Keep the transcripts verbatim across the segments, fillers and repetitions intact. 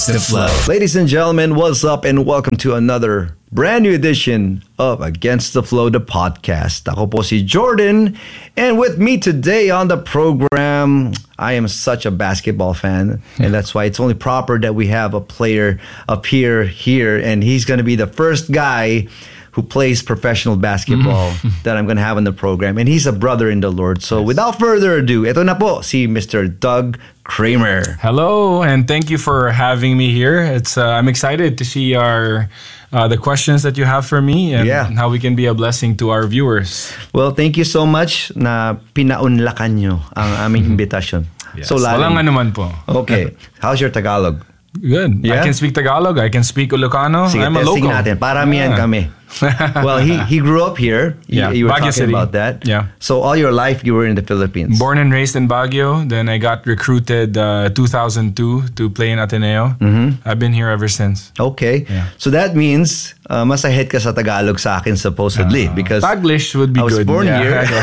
Against the Flow. Ladies and gentlemen, what's up and welcome to another brand new edition of Against the Flow, the podcast. Ako po si Jordan, and with me today on the program, I am such a basketball fan, and that's why it's only proper that we have a player appear here, and he's going to be the first guy who plays professional basketball that I'm going to have on the program. And he's a brother in the Lord. So yes. Without further ado, ito na po si Mister Doug Kramer. Hello, and thank you for having me here. It's uh, I'm excited to see our uh, the questions that you have for me and yeah. how we can be a blessing to our viewers. Well, thank you so much na pinaunlakan nyo ang aming invitation. Yes. So, Walang anuman po. Okay. How's your Tagalog? Good. Yeah? I can speak Tagalog. I can speak Ilocano. Sige, I'm a testing local. natin. Paramihan yeah. kami. Well, he he grew up here. Yeah, you, you were Baguio talking City. about that. Yeah. So all your life you were in the Philippines. Born and raised in Baguio. Then I got recruited uh, two thousand two to play in Ateneo. Mm-hmm. I've been here ever since. Okay. Yeah. So that means uh, mas ahead ka sa Tagalog sa akin supposedly uh, because Taglish would be I was good. born yeah.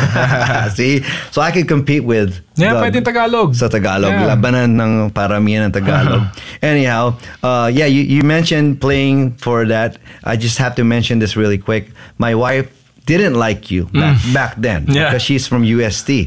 here. See? So I could compete with Yeah, Doug pwede Tagalog. sa Tagalog. Yeah. Labanan ng paramihan ng Tagalog. Anyhow, uh, yeah, you, you mentioned playing for that. I just have to mention this really quick. My wife didn't like you back, Mm. back then Yeah. because she's from U S T.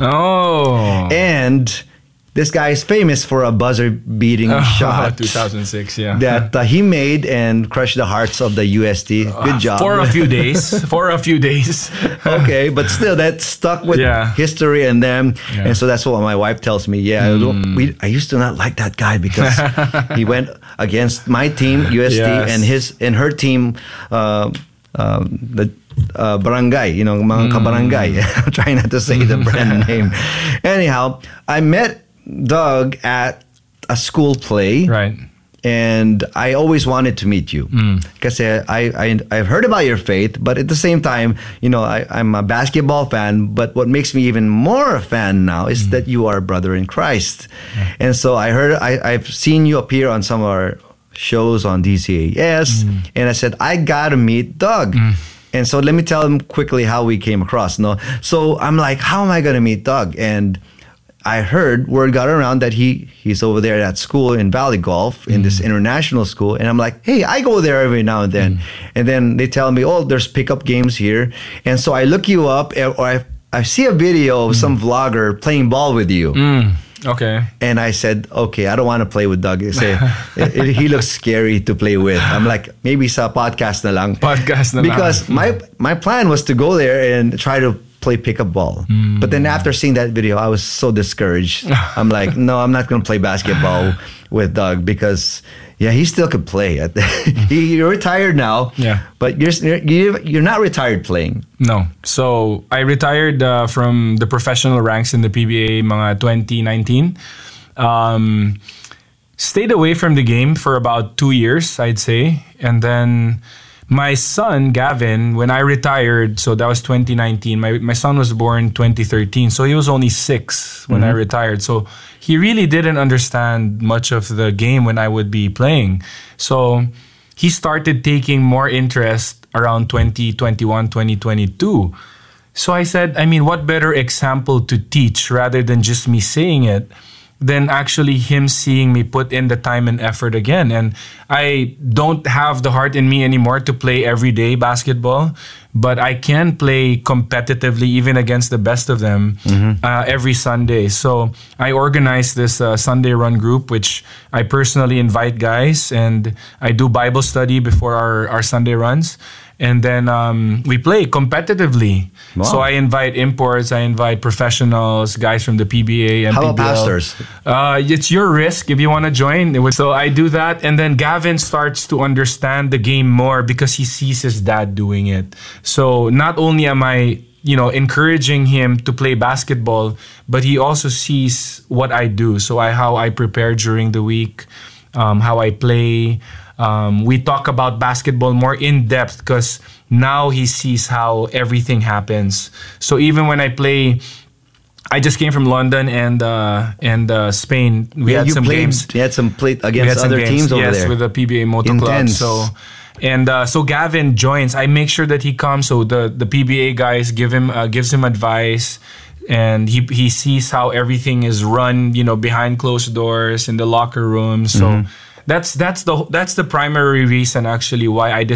Oh. And this guy is famous for a buzzer-beating Oh, shot two thousand six, yeah. that uh, he made and crushed the hearts of the U S T. Good job. For a few days. For a few days. Okay, but still, that stuck with Yeah. history and them, Yeah. and so that's what my wife tells me. Yeah, I don't- we, I used to not like that guy because he went against my team, U S T, Yes. and his and her team, uh, um, the uh, barangay. You know, mga kabarangay. I'm trying not to say the brand name. Anyhow, I met Doug at a school play. Right. And I always wanted to meet you because I, I I've heard about your faith, but at the same time, you know, I, I'm a basketball fan. But what makes me even more a fan now is that you are a brother in Christ, Yeah. and so I heard I, I've seen you appear on some of our shows on D C A S, and I said I gotta meet Doug. And so let me tell him quickly how we came across. No, so I'm like, how am I gonna meet Doug? And I heard word got around that he he's over there at school in Valley Golf in this international school, and I'm like, hey, I go there every now and then, and then they tell me, oh, there's pickup games here, and so I look you up, or I I see a video of some vlogger playing ball with you, Mm. Okay. and I said, okay, I don't want to play with Doug. I say, it- it- he looks scary to play with. I'm like, maybe sa podcast na lang, Podcast na lang. because my my plan was to go there and try to play pickup ball. But then after seeing that video, I was so discouraged. I'm like, no, I'm not going to play basketball with Doug because, yeah, he still could play. he, you're retired now, Yeah. but you're you're you're not retired playing. No. So, I retired uh, from the professional ranks in the P B A mga twenty nineteen. Um, stayed away from the game for about two years, I'd say. And then my son, Gavin, when I retired, so that was twenty nineteen, my, my son was born twenty thirteen. So he was only six when I retired. So he really didn't understand much of the game when I would be playing. So he started taking more interest around twenty twenty-one, twenty twenty-two. So I said, I mean, what better example to teach rather than just me saying it than actually him seeing me put in the time and effort again. And I don't have the heart in me anymore to play everyday basketball, but I can play competitively even against the best of them uh, every Sunday. So I organize this uh, Sunday run group, which I personally invite guys, and I do Bible study before our, our Sunday runs. And then um, we play competitively. Wow. So I invite imports, I invite professionals, guys from the P B A and How about P B L. pastors? Uh, it's your risk if you want to join. It was- So I do that, and then Gavin starts to understand the game more because he sees his dad doing it. So not only am I, you know, encouraging him to play basketball, but he also sees what I do. So I how I prepare during the week, um, how I play. Um, we talk about basketball more in depth because now he sees how everything happens. So even when I play, I just came from London and uh, and uh, Spain. We Yeah, had you some played, games. You had some play We had against some other games, teams over yes, there. with the P B A Moto Club. Intense. So, and uh, so Gavin joins. I make sure that he comes. So the the P B A guys give him uh, gives him advice, and he he sees how everything is run. You know, behind closed doors in the locker room. So. Mm-hmm. That's that's the that's the primary reason actually why I